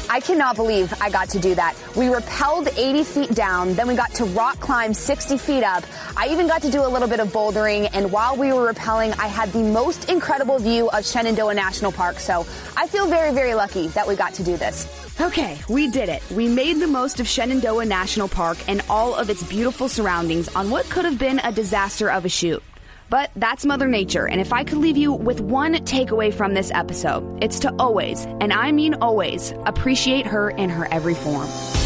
I cannot believe I got to do that. We rappelled 80 feet down, then we got to rock climb 60 feet up. I even got to do a little bit of bouldering, and while we were rappelling, I had the most incredible view of Shenandoah National Park. So I feel very, very lucky that we got to do this. Okay, we did it. We made the most of Shenandoah National Park and all of its beautiful surroundings on what could have been a disaster of a shoot. But that's Mother Nature, and if I could leave you with one takeaway from this episode, it's to always, and I mean always, appreciate her in her every form.